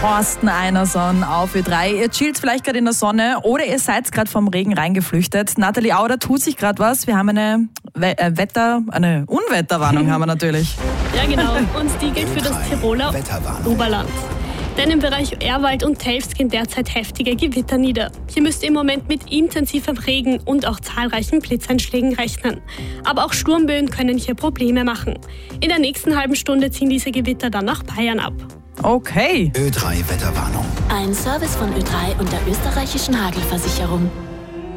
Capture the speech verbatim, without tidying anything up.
Thorsten Einerson auf Ö drei. Ihr chillt vielleicht gerade in der Sonne oder ihr seid gerade vom Regen reingeflüchtet. Nathalie Auder tut sich gerade was. Wir haben eine We- äh, Wetter, eine Unwetterwarnung haben wir natürlich. Ja genau, und die gilt für das Tiroler Oberland. Denn im Bereich Ehrwald und Telfs gehen derzeit heftige Gewitter nieder. Hier müsst ihr im Moment mit intensivem Regen und auch zahlreichen Blitzeinschlägen rechnen. Aber auch Sturmböen können hier Probleme machen. In der nächsten halben Stunde ziehen diese Gewitter dann nach Bayern ab. Okay. Ö drei Wetterwarnung. Ein Service von Ö drei und der österreichischen Hagelversicherung.